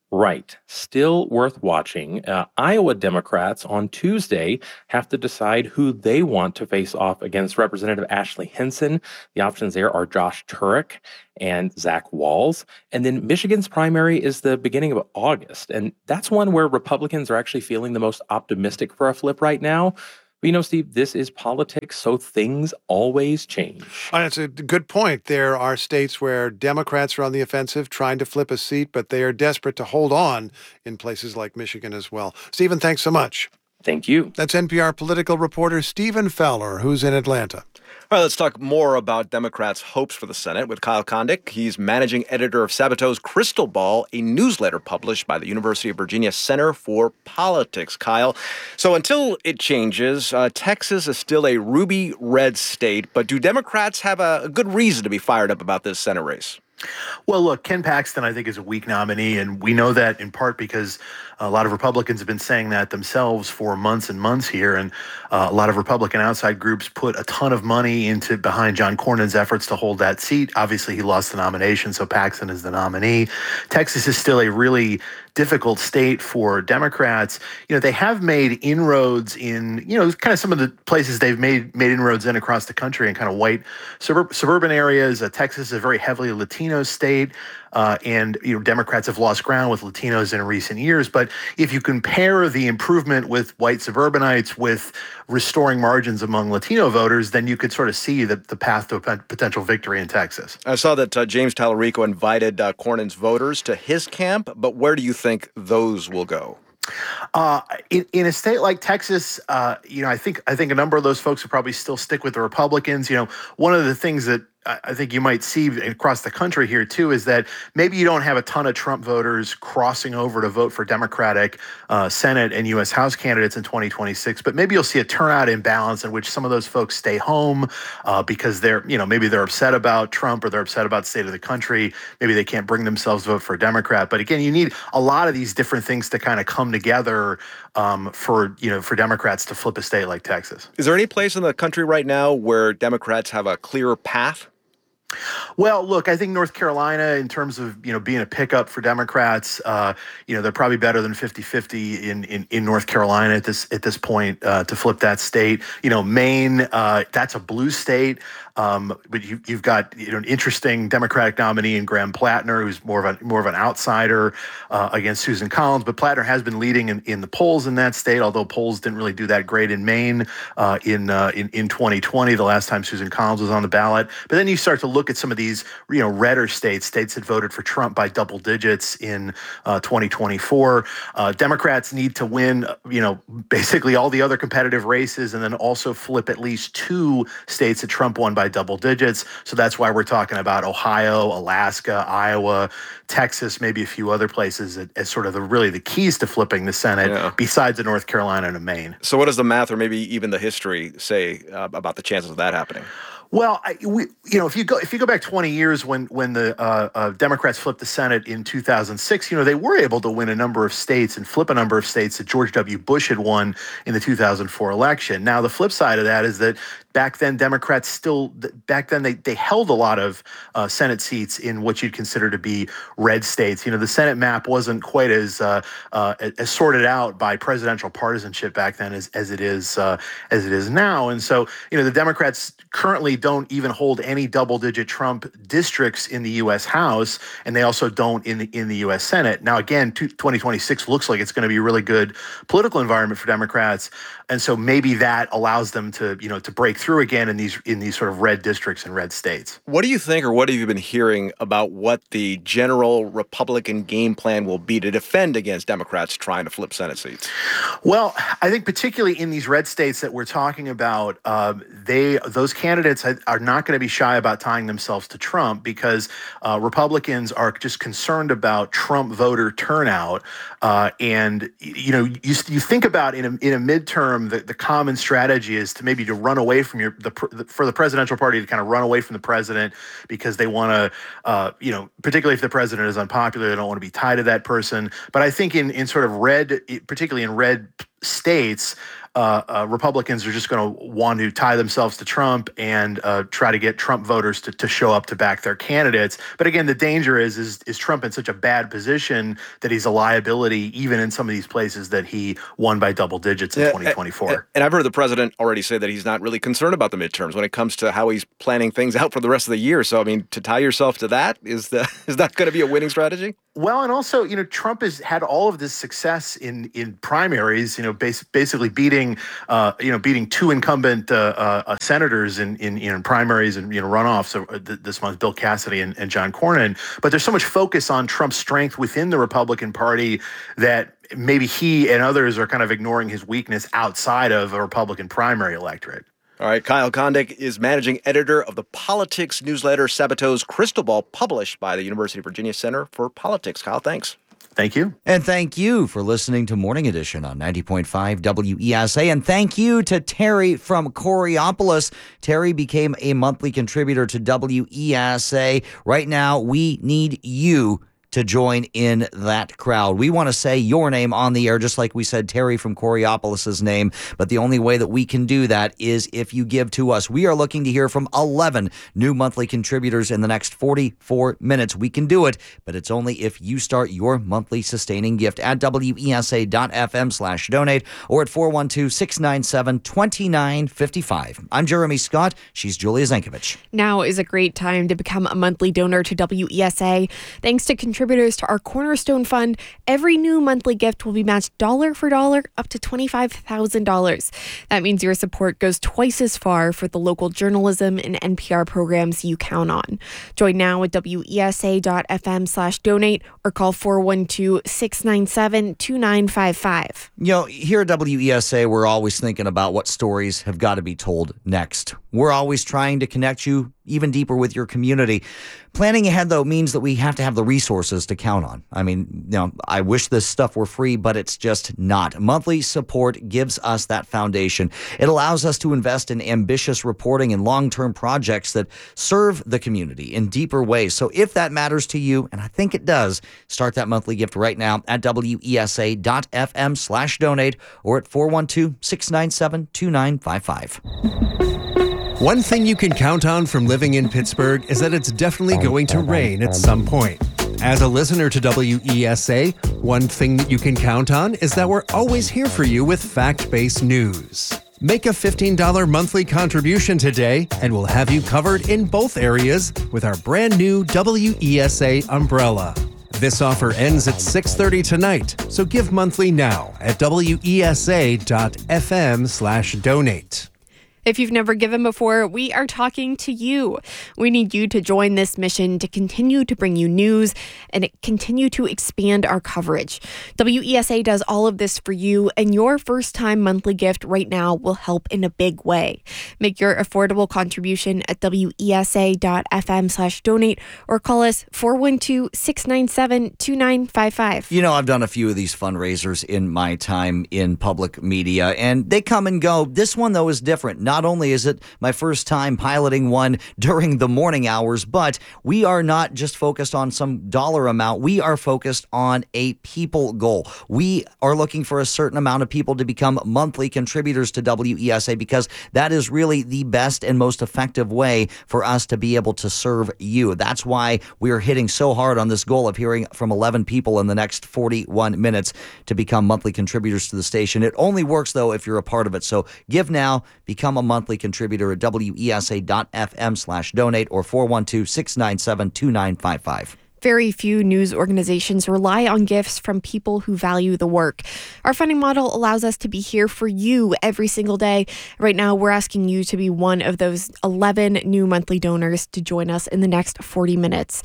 Right. Still worth watching. Uh, Iowa Democrats on Tuesday have to decide who they want to face off against Representative Ashley Hinson. The options there are Josh Turek and Zach Walz. And then Michigan's primary is the beginning of August. And that's one where Republicans are actually feeling the most optimistic for a flip right now. But you know, Steve, this is politics, so things always change. And it's a good point. There are states where Democrats are on the offensive trying to flip a seat, but they are desperate to hold on in places like Michigan as well. Stephen, thanks so much. Thank you. That's N P R political reporter Stephen Fowler, who's in Atlanta. All right, let's talk more about Democrats' hopes for the Senate with Kyle Kondik. He's managing editor of Sabato's Crystal Ball, a newsletter published by the University of Virginia Center for Politics. Kyle, so until it changes, uh, Texas is still a ruby red state, but do Democrats have a, a good reason to be fired up about this Senate race? Well, look, Ken Paxton, I think, is a weak nominee, and we know that in part because a lot of Republicans have been saying that themselves for months and months here, and uh, a lot of Republican outside groups put a ton of money into behind John Cornyn's efforts to hold that seat. Obviously, he lost the nomination, so Paxton is the nominee. Texas is still a really difficult state for Democrats. You know, they have made inroads in, you know, kind of some of the places they've made made inroads in across the country in kind of white suburb, suburban areas. Uh, Texas is a very heavily Latino state. Uh, and, you know, Democrats have lost ground with Latinos in recent years. But if you compare the improvement with white suburbanites with restoring margins among Latino voters, then you could sort of see the, the path to a potential victory in Texas. I saw that uh, James Tallarico invited uh, Cornyn's voters to his camp, but where do you think those will go? Uh, in, in a state like Texas, uh, you know, I think I think a number of those folks will probably still stick with the Republicans. You know, one of the things that I think you might see across the country here, too, is that maybe you don't have a ton of Trump voters crossing over to vote for Democratic uh, Senate and U S House candidates in twenty twenty-six. But maybe you'll see a turnout imbalance in which some of those folks stay home uh, because they're, you know, maybe they're upset about Trump or they're upset about the state of the country. Maybe they can't bring themselves to vote for a Democrat. But again, you need a lot of these different things to kind of come together um, for, you know, for Democrats to flip a state like Texas. Is there any place in the country right now where Democrats have a clearer path? Well, look, I think North Carolina, in terms of, you know, being a pickup for Democrats, uh, you know, they're probably better than fifty-fifty in, in, in North Carolina at this at this point uh, to flip that state. You know, Maine, uh, that's a blue state. Um, but you, you've got, you know, an interesting Democratic nominee in Graham Plattner, who's more of a more of an outsider uh, against Susan Collins. But Plattner has been leading in, in the polls in that state, although polls didn't really do that great in Maine uh, in, uh, in in twenty twenty, the last time Susan Collins was on the ballot. But then you start to look at some of these, you know, redder states, states that voted for Trump by double digits in uh, twenty twenty-four. Uh, Democrats need to win, you know, basically all the other competitive races, and then also flip at least two states that Trump won by double digits. So that's why we're talking about Ohio, Alaska, Iowa, Texas, maybe a few other places as sort of the really the keys to flipping the Senate, yeah, besides the North Carolina and Maine. So what does the math or maybe even the history say uh, about the chances of that happening? Well, I, we, you know, if you go if you go back twenty years when when the uh, uh, Democrats flipped the Senate in two thousand six, you know, they were able to win a number of states and flip a number of states that George W. Bush had won in the two thousand four election. Now, the flip side of that is that back then, Democrats still back then they they held a lot of uh, Senate seats in what you'd consider to be red states. You know, the Senate map wasn't quite as uh, uh, as sorted out by presidential partisanship back then as as it is uh, as it is now. And so, you know, the Democrats currently don't even hold any double-digit Trump districts in the U S House, and they also don't in the in the U S Senate. Now, again, twenty twenty-six looks like it's going to be a really good political environment for Democrats, and so maybe that allows them to, you know, to break through again in these in these sort of red districts and red states. What do you think, or what have you been hearing about what the general Republican game plan will be to defend against Democrats trying to flip Senate seats? Well, I think particularly in these red states that we're talking about, uh, they those candidates are not going to be shy about tying themselves to Trump because uh, Republicans are just concerned about Trump voter turnout. Uh, and, you know, you, you think about in a, in a midterm, the, the common strategy is to maybe to run away from your, the, for the presidential party to kind of run away from the president because they want to, uh, you know, particularly if the president is unpopular, they don't want to be tied to that person. But I think in, in sort of red, particularly in red states, uh, uh, Republicans are just going to want to tie themselves to Trump and uh, try to get Trump voters to, to show up to back their candidates. But again, the danger is, is is Trump in such a bad position that he's a liability even in some of these places that he won by double digits in Yeah, twenty twenty-four. And I've heard the president already say that he's not really concerned about the midterms when it comes to how he's planning things out for the rest of the year. So, I mean, to tie yourself to that, is, the, is that going to be a winning strategy? Well, and also, you know, Trump has had all of this success in in primaries, you know, bas- basically beating, uh, you know, beating two incumbent uh, uh, senators in, in, in primaries and, you know, runoffs so, uh, th- this month, Bill Cassidy and, and John Cornyn. But there's so much focus on Trump's strength within the Republican Party that maybe he and others are kind of ignoring his weakness outside of a Republican primary electorate. All right, Kyle Kondik is managing editor of the politics newsletter Sabato's Crystal Ball, published by the University of Virginia Center for Politics. Kyle, thanks. Thank you. And thank you for listening to Morning Edition on ninety point five W E S A. And thank you to Terry from Coraopolis. Terry became a monthly contributor to W E S A. Right now, we need you to join in that crowd. We want to say your name on the air, just like we said Terry from Coraopolis' name, but the only way that we can do that is if you give to us. We are looking to hear from eleven new monthly contributors in the next forty-four minutes. We can do it, but it's only if you start your monthly sustaining gift at W E S A dot F M slash donate or at four one two, six nine seven, two nine five five. I'm Jeremy Scott. She's Julia Zankovich. Now is a great time to become a monthly donor to W E S A. Thanks to contributors to our Cornerstone Fund, every new monthly gift will be matched dollar for dollar up to twenty-five thousand dollars. That means your support goes twice as far for the local journalism and N P R programs you count on. Join now at W E S A dot F M slash donate or call four one two, six nine seven, two nine five five. You know, here at W E S A, we're always thinking about what stories have got to be told next. We're always trying to connect you even deeper with your community. Planning ahead, though, means that we have to have the resources to count on. I mean, you know, I wish this stuff were free, but it's just not. Monthly support gives us that foundation. It allows us to invest in ambitious reporting and long-term projects that serve the community in deeper ways. So if that matters to you, and I think it does, start that monthly gift right now at W E S A dot F M slash donate or at four one two, six nine seven, two nine five five. One thing you can count on from living in Pittsburgh is that it's definitely going to rain at some point. As a listener to W E S A, one thing that you can count on is that we're always here for you with fact-based news. Make a fifteen dollars monthly contribution today, and we'll have you covered in both areas with our brand new W E S A umbrella. This offer ends at six thirty tonight, so give monthly now at W E S A dot F M slash donate. If you've never given before, we are talking to you. We need you to join this mission to continue to bring you news and continue to expand our coverage. W E S A does all of this for you, and your first-time monthly gift right now will help in a big way. Make your affordable contribution at W E S A dot F M slash donate or call us four one two, six nine seven, two nine five five. You know, I've done a few of these fundraisers in my time in public media, and they come and go. This one, though, is different. Not only is it my first time piloting one during the morning hours, but we are not just focused on some dollar amount. We are focused on a people goal. We are looking for a certain amount of people to become monthly contributors to W E S A because that is really the best and most effective way for us to be able to serve you. That's why we are hitting so hard on this goal of hearing from eleven people in the next forty-one minutes to become monthly contributors to the station. It only works, though, if you're a part of it. So give now, become a monthly contributor at W E S A dot F M slash donate or four one two, six nine seven, two nine five five. Very few news organizations rely on gifts from people who value the work. Our funding model allows us to be here for you every single day. Right now, we're asking you to be one of those eleven new monthly donors to join us in the next forty minutes.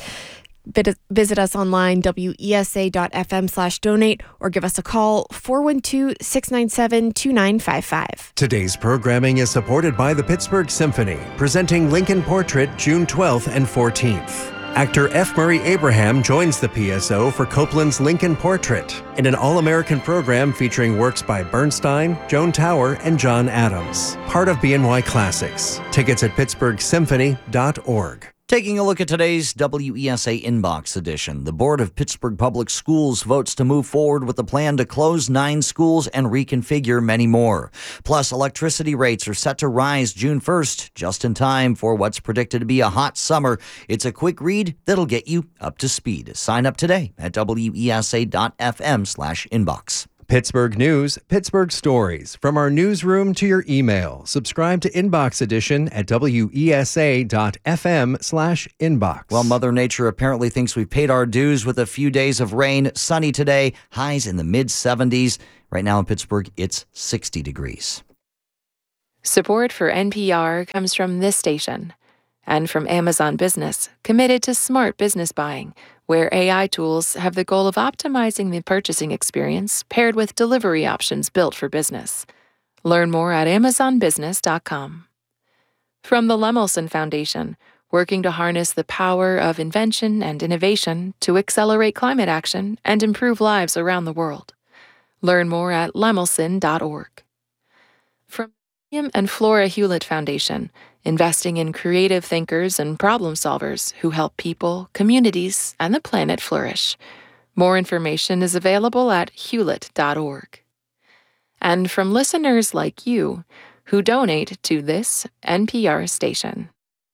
Visit us online, W E S A dot F M slash donate, or give us a call, four one two, six nine seven, two nine five five. Today's programming is supported by the Pittsburgh Symphony, presenting Lincoln Portrait June twelfth and fourteenth. Actor F. Murray Abraham joins the P S O for Copeland's Lincoln Portrait in an all-American program featuring works by Bernstein, Joan Tower, and John Adams. Part of B N Y Classics. Tickets at pittsburgh symphony dot org. Taking a look at today's W E S A Inbox edition, the Board of Pittsburgh Public Schools votes to move forward with a plan to close nine schools and reconfigure many more. Plus, electricity rates are set to rise June first, just in time for what's predicted to be a hot summer. It's a quick read that'll get you up to speed. Sign up today at W E S A dot F M slash inbox. Pittsburgh News, Pittsburgh Stories. From our newsroom to your email. Subscribe to Inbox Edition at W E S A dot F M slash inbox. Well, Mother Nature apparently thinks we've paid our dues with a few days of rain. Sunny today, highs in the mid seventies. Right now in Pittsburgh, it's sixty degrees. Support for N P R comes from this station and from Amazon Business, committed to smart business buying, where A I tools have the goal of optimizing the purchasing experience paired with delivery options built for business. Learn more at amazon business dot com. From the Lemelson Foundation, working to harness the power of invention and innovation to accelerate climate action and improve lives around the world. Learn more at lemelson dot org. From the William and Flora Hewlett Foundation, investing in creative thinkers and problem solvers who help people, communities, and the planet flourish. More information is available at hewlett dot org. And from listeners like you who donate to this N P R station.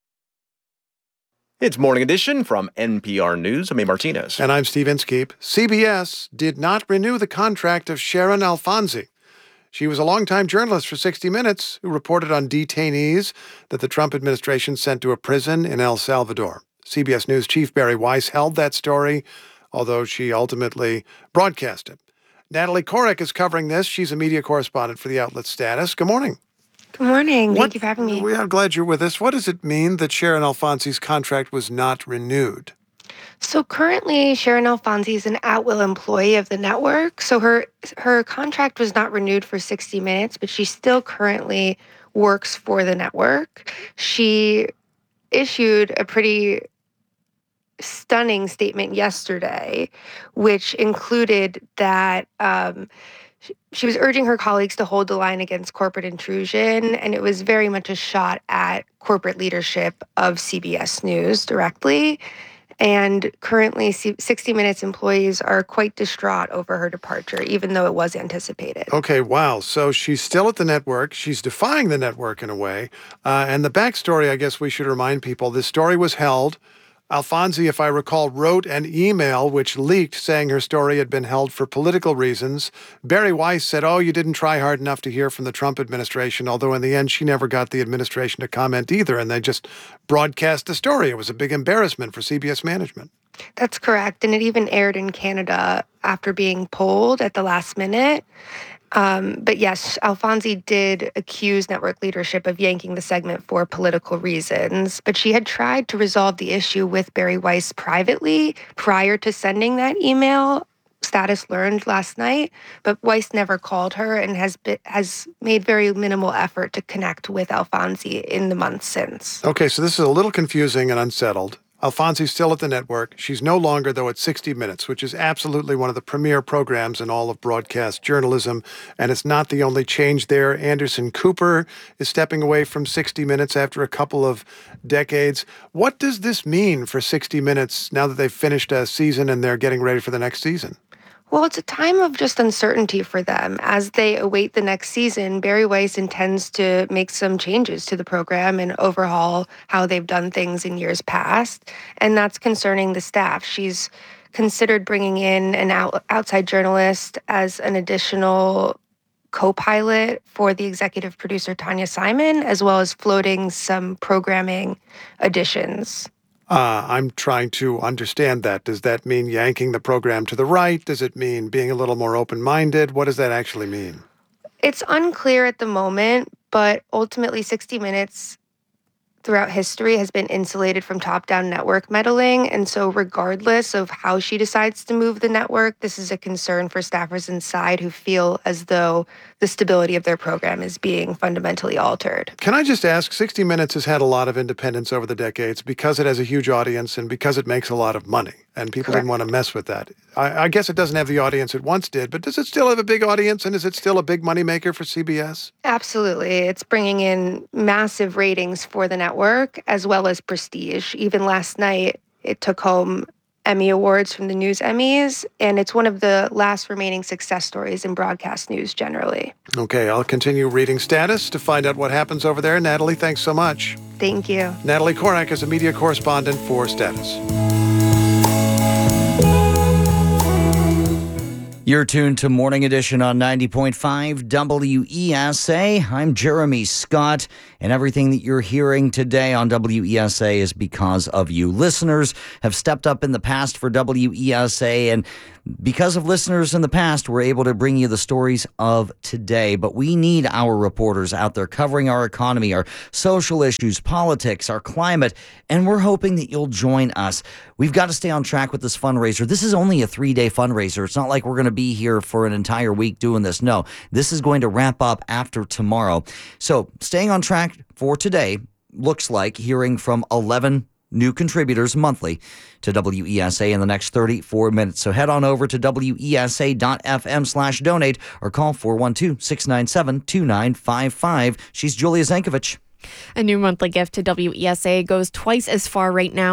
It's Morning Edition from N P R News. I'm A. Martinez. And I'm Steve Inskeep. C B S did not renew the contract of Sharon Alfonsi. She was a longtime journalist for sixty minutes who reported on detainees that the Trump administration sent to a prison in El Salvador. C B S News chief Bari Weiss held that story, although she ultimately broadcast it. Natalie Korek is covering this. She's a media correspondent for the outlet Status. Good morning. Good morning. What, Thank you for having me. I'm glad you're with us. What does it mean that Sharon Alfonsi's contract was not renewed? So currently, Sharon Alfonsi is an at-will employee of the network. So her her contract was not renewed for sixty minutes, but she still currently works for the network. She issued a pretty stunning statement yesterday, which included that um, she was urging her colleagues to hold the line against corporate intrusion, and it was very much a shot at corporate leadership of C B S News directly. And currently, sixty minutes employees are quite distraught over her departure, even though it was anticipated. Okay, wow. So she's still at the network. She's defying the network in a way. Uh, and the backstory, I guess we should remind people, this story was held. Alfonsi, if I recall, wrote an email which leaked saying her story had been held for political reasons. Bari Weiss said, oh, you didn't try hard enough to hear from the Trump administration, although in the end she never got the administration to comment either, and they just broadcast the story. It was a big embarrassment for C B S management. That's correct, and it even aired in Canada after being pulled at the last minute. Um, but yes, Alfonsi did accuse network leadership of yanking the segment for political reasons, but she had tried to resolve the issue with Bari Weiss privately prior to sending that email. Status learned last night, but Weiss never called her and has been, has made very minimal effort to connect with Alfonsi in the months since. Okay, so this is a little confusing and unsettled. Alfonsi's still at the network. She's no longer, though, at sixty minutes, which is absolutely one of the premier programs in all of broadcast journalism. And it's not the only change there. Anderson Cooper is stepping away from sixty minutes after a couple of decades. What does this mean for sixty minutes now that they've finished a season and they're getting ready for the next season? Well, it's a time of just uncertainty for them. As they await the next season, Bari Weiss intends to make some changes to the program and overhaul how they've done things in years past. And that's concerning the staff. She's considered bringing in an out- outside journalist as an additional co-pilot for the executive producer, Tanya Simon, as well as floating some programming additions. Uh, I'm trying to understand that. Does that mean yanking the program to the right? Does it mean being a little more open-minded? What does that actually mean? It's unclear at the moment, but ultimately sixty minutes throughout history has been insulated from top-down network meddling. And so regardless of how she decides to move the network, this is a concern for staffers inside who feel as though the stability of their program is being fundamentally altered. Can I just ask, sixty minutes has had a lot of independence over the decades because it has a huge audience and because it makes a lot of money. and people Correct. didn't want to mess with that. I, I guess it doesn't have the audience it once did, but does it still have a big audience, and is it still a big moneymaker for C B S? Absolutely. It's bringing in massive ratings for the network as well as prestige. Even last night, it took home Emmy Awards from the News Emmys, and it's one of the last remaining success stories in broadcast news generally. Okay, I'll continue reading status to find out what happens over there. Natalie, thanks so much. Thank you. Natalie Korak is a media correspondent for Status. You're tuned to Morning Edition on ninety point five W E S A. I'm Jeremy Scott, and everything that you're hearing today on W E S A is because of you. Listeners have stepped up in the past for W E S A, and because of listeners in the past, we're able to bring you the stories of today. But we need our reporters out there covering our economy, our social issues, politics, our climate, and we're hoping that you'll join us. We've got to stay on track with this fundraiser. This is only a three-day fundraiser. It's not like we're going to be here for an entire week doing this. No, this is going to wrap up after tomorrow. So staying on track for today looks like hearing from eleven new contributors monthly to W E S A in the next thirty-four minutes. So head on over to W E S A dot F M slash donate or call four one two, six nine seven, two nine five five. She's Julia Zankovich. A new monthly gift to W E S A goes twice as far right now